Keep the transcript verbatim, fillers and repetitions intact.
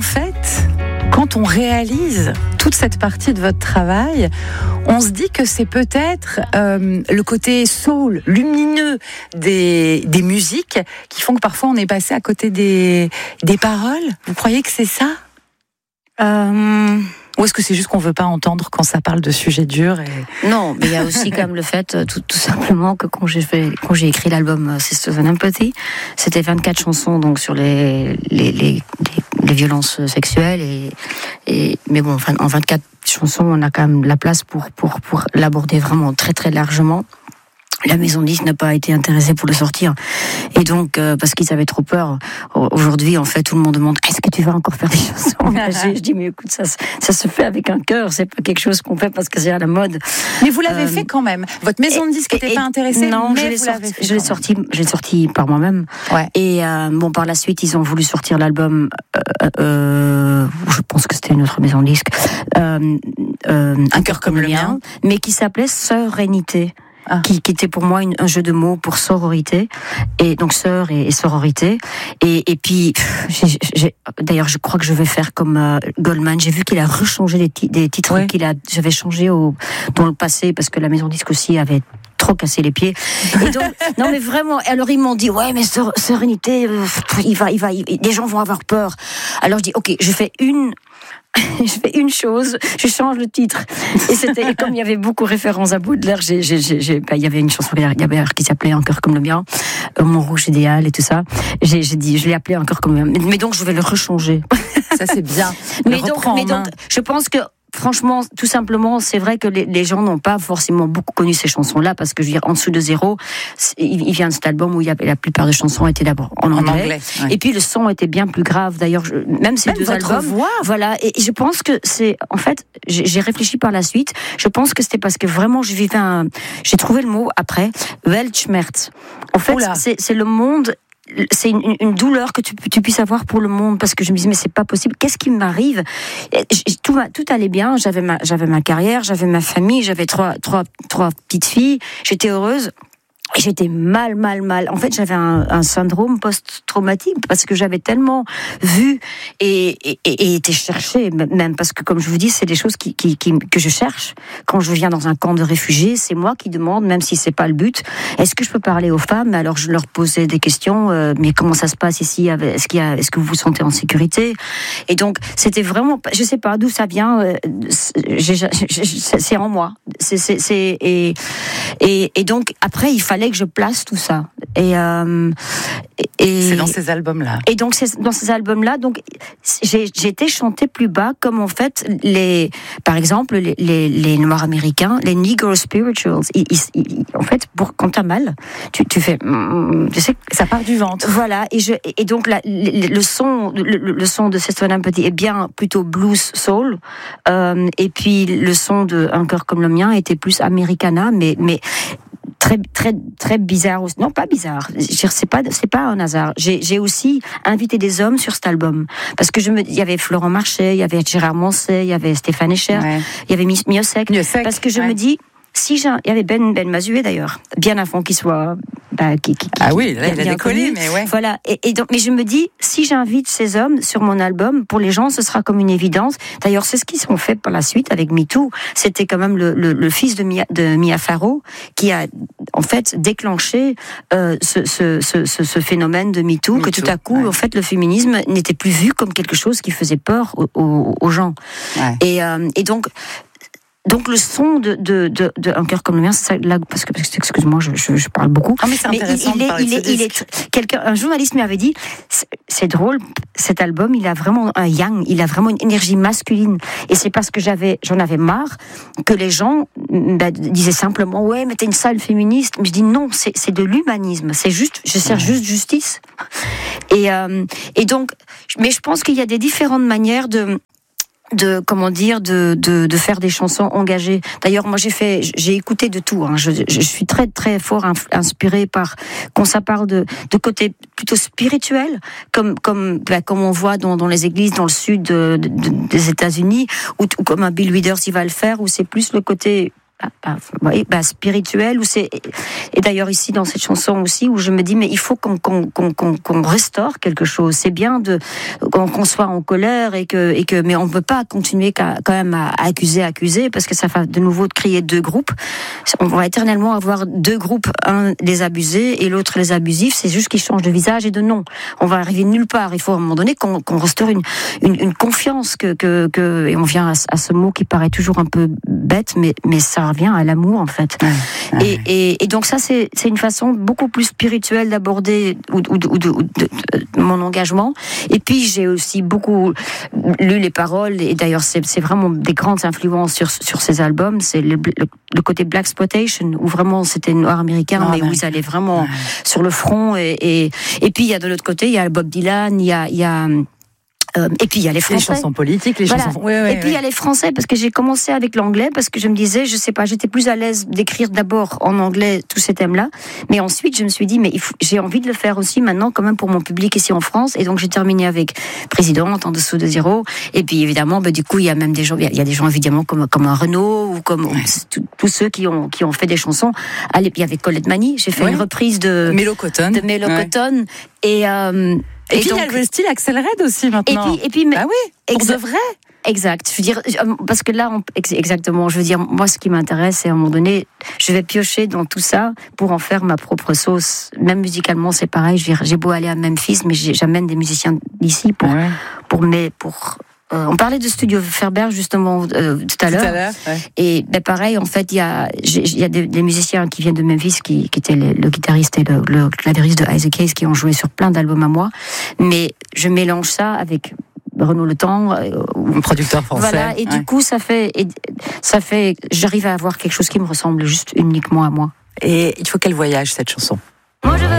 en fait, quand on réalise toute cette partie de votre travail, on se dit que c'est peut-être euh, le côté soul, lumineux des, des musiques qui font que parfois on est passé à côté des, des paroles. Vous croyez que c'est ça ? euh... Ou est-ce que c'est juste qu'on ne veut pas entendre quand ça parle de sujets durs et... Non, mais il y a aussi quand même le fait, tout, tout simplement, que quand j'ai, fait, quand j'ai écrit l'album Sisters and Empathy, c'était vingt-quatre chansons donc, sur les, les, les, les, les violences sexuelles. Et, et, mais bon, enfin, en vingt-quatre chansons, on a quand même la place pour, pour, pour l'aborder vraiment très très largement. La maison de disques n'a pas été intéressée pour le sortir. Et donc, euh, parce qu'ils avaient trop peur. Aujourd'hui, en fait, tout le monde demande, est-ce que tu vas encore faire des chansons engagées ? Je dis, mais écoute, ça, ça se fait avec un cœur. C'est pas quelque chose qu'on fait parce que c'est à la mode. Mais vous l'avez euh, fait quand même. Votre maison et, de disques n'était pas intéressée. Non, mais je l'ai vous sorti, l'avez fait je l'ai sorti, je l'ai sorti par moi-même. Ouais. Et euh, bon, par la suite, ils ont voulu sortir l'album, euh, euh, je pense que c'était une autre maison de disques, euh, euh, Un, un cœur comme, comme le mien, mien, mais qui s'appelait Sérénité. Ah. Qui, qui était pour moi une, un jeu de mots pour sororité, et donc sœur et, et sororité. Et, et puis, j'ai, j'ai, d'ailleurs, je crois que je vais faire comme euh, Goldman. J'ai vu qu'il a rechangé des, t- des titres ouais. qu'il a, j'avais changé au, dans le passé parce que la maison disque aussi avait trop cassé les pieds. Et donc, non mais vraiment. Alors ils m'ont dit ouais mais sérénité, euh, il va, il va, il, les gens vont avoir peur. Alors je dis ok, je fais une. je fais une chose, je change le titre. Et c'était, et comme il y avait beaucoup de références à Baudelaire, j'ai, j'ai, j'ai, bah, il y avait une chanson qui s'appelait Un cœur comme le mien, euh, Mon rouge idéal et tout ça. J'ai, j'ai dit, je l'ai appelé Un cœur comme le mien. Mais, mais donc, je vais le rechanger. Ça, c'est bien. Mais donc, mais donc, je pense que, franchement, tout simplement, c'est vrai que les, les gens n'ont pas forcément beaucoup connu ces chansons-là, parce que je veux dire, En dessous de zéro, il, il vient de cet album où il y avait la plupart des chansons étaient d'abord en anglais, en anglais ouais. Et puis le son était bien plus grave. D'ailleurs, je, même ces même deux albums, voix. Voilà. Et je pense que c'est, en fait, j'ai, j'ai réfléchi par la suite. Je pense que c'était parce que vraiment, je vivais un, j'ai trouvé le mot après, Weltschmerz. En fait, c'est, c'est le monde. C'est une, une douleur que tu, tu puisses avoir pour le monde, parce que je me dis mais c'est pas possible, qu'est-ce qui m'arrive ? tout, tout allait bien, j'avais ma, j'avais ma carrière, j'avais ma famille, j'avais trois, trois, trois petites filles, j'étais heureuse. Et j'étais mal, mal, mal. En fait, j'avais un, un syndrome post-traumatique parce que j'avais tellement vu et, et, et été cherchée, même parce que, comme je vous dis, c'est des choses qui, qui, qui, que je cherche. Quand je viens dans un camp de réfugiés, c'est moi qui demande, même si c'est pas le but, est-ce que je peux parler aux femmes ? Alors, je leur posais des questions, euh, mais comment ça se passe ici ? Est-ce qu'il y a, est-ce que vous vous sentez en sécurité ? Et donc, c'était vraiment, je sais pas d'où ça vient, euh, j'ai, j'ai, c'est en moi. C'est, c'est, c'est, et, et, et donc, après, il fallait que je place tout ça. Et, euh, et c'est dans ces albums-là. Et donc c'est dans ces albums-là, donc j'ai, j'ai été chanter plus bas, comme en fait les, par exemple les, les, les Noirs américains, les Negro spirituals. Ils, ils, en fait, pour quand t'as mal, tu, tu fais, tu sais, ça part du ventre. Voilà. Et je, et donc la, le, le son, le, le son de Sisters and Empathy est bien plutôt blues soul, euh, et puis le son de Un cœur comme le mien était plus Americana, mais mais très très très bizarre aussi. Non, pas bizarre. C'est pas c'est pas un hasard. J'ai j'ai aussi invité des hommes sur cet album parce que je me il y avait Florent Marchais, il y avait Gérard Moncey, il y avait Stéphane Escher, ouais. Il y avait Miosek. Parce que je ouais. me dis si j'ai il y avait Ben Ben Mazué d'ailleurs, bien avant qu'il soit bah, qui, qui, ah oui, là, il a décollé, mais ouais. Voilà. Et, et donc, mais je me dis, si j'invite ces hommes sur mon album, pour les gens, ce sera comme une évidence. D'ailleurs, c'est ce qu'ils ont fait par la suite avec MeToo. C'était quand même le, le, le fils de Mia, de Mia Farrow qui a, en fait, déclenché euh, ce, ce, ce, ce phénomène de MeToo, Me que tout à coup, ouais. en fait, le féminisme n'était plus vu comme quelque chose qui faisait peur aux, aux, aux gens. Ouais. Et, euh, et donc, Donc le son de, de, de, de Un cœur comme le mien, c'est ça, là, parce que, excuse-moi, je, je, je parle beaucoup. Ah mais c'est intéressant mais il, de parler il, est, de il, est, il est, quelqu'un, un journaliste m'avait dit, c'est, c'est drôle, cet album, il a vraiment un yang, il a vraiment une énergie masculine. Et c'est parce que j'avais, j'en avais marre que les gens bah, disaient simplement, ouais, mais t'es une sale féministe. Mais je dis non, c'est, c'est de l'humanisme. C'est juste, je cherche ouais. juste justice. Et, euh, et donc, mais je pense qu'il y a des différentes manières de de comment dire de, de de faire des chansons engagées. D'ailleurs, moi j'ai fait j'ai écouté de tout. Hein. Je, je suis très très fort inspirée par quand ça parle de de côté plutôt spirituel, comme comme bah, comme on voit dans dans les églises dans le sud de, de, de, des États-Unis, ou, ou comme un Bill Withers il va le faire, où c'est plus le côté bah, bah, bah, spirituelle, où c'est, et d'ailleurs ici dans cette chanson aussi, où je me dis mais il faut qu'on, qu'on, qu'on, qu'on, qu'on restaure quelque chose. C'est bien de qu'on, qu'on soit en colère et que, et que, mais on ne peut pas continuer quand même à, à accuser, accuser, parce que ça fait de nouveau de créer deux groupes. On va éternellement avoir deux groupes, un les abusés et l'autre les abusifs. C'est juste qu'ils changent de visage et de nom. On va arriver nulle part. Il faut à un moment donné qu'on, qu'on restaure une, une, une confiance que, que, que, et on vient à, à ce mot qui paraît toujours un peu bête, mais, mais ça revient à l'amour en fait. Ouais, ouais. Et, et, et donc ça c'est, c'est une façon beaucoup plus spirituelle d'aborder ou, ou, ou, de, ou de, de mon engagement. Et puis j'ai aussi beaucoup lu les paroles, et d'ailleurs c'est, c'est vraiment des grandes influences sur, sur ces albums. C'est le, le, le côté Blaxploitation, où vraiment c'était noir américain, non, mais ouais. où ils allaient vraiment ouais. sur le front. Et, et, et puis il y a de l'autre côté, il y a Bob Dylan, il y a... Il y a Euh, et puis il y a les Français. Les chansons politiques, les voilà. chansons. Oui, oui, et puis il oui. y a les Français, parce que j'ai commencé avec l'anglais, parce que je me disais, je sais pas, j'étais plus à l'aise d'écrire d'abord en anglais tous ces thèmes-là, mais ensuite je me suis dit, mais il faut, j'ai envie de le faire aussi maintenant, quand même pour mon public ici en France, et donc j'ai terminé avec Présidente, En dessous de zéro, et puis évidemment, bah, du coup il y a même des gens, il y, y a des gens évidemment comme comme un Renaud ou comme ouais. tous ceux qui ont qui ont fait des chansons. Allez, il y avait Colette Mani, j'ai fait oui. une reprise de Mélo Cotton, de Mélo ouais. Cotton, et euh, Et, et puis donc, il y a le style Axel Red aussi maintenant. Et puis, et puis mais, bah oui, pour exa- de vrai. Exact. Je veux dire, parce que là, on, exactement. Je veux dire, moi, ce qui m'intéresse, c'est à un moment donné, je vais piocher dans tout ça pour en faire ma propre sauce. Même musicalement, c'est pareil. Je veux dire, j'ai beau aller à Memphis, mais j'amène des musiciens d'ici pour, ouais. pour mes, pour. Euh, on parlait de Studio Ferber justement euh, tout à l'heure. Tout à l'heure ouais. Et ben pareil, en fait, il y a, il y a des, des musiciens qui viennent de Memphis, qui, qui étaient le, le guitariste et le, le clavieriste de Isaac Hayes, qui ont joué sur plein d'albums à moi. Mais je mélange ça avec Renaud Le Temps, euh, un producteur français. Voilà, et ouais. du coup, ça fait, et, ça fait, j'arrive à avoir quelque chose qui me ressemble juste uniquement à moi. Et il faut qu'elle voyage cette chanson. Moi, je veux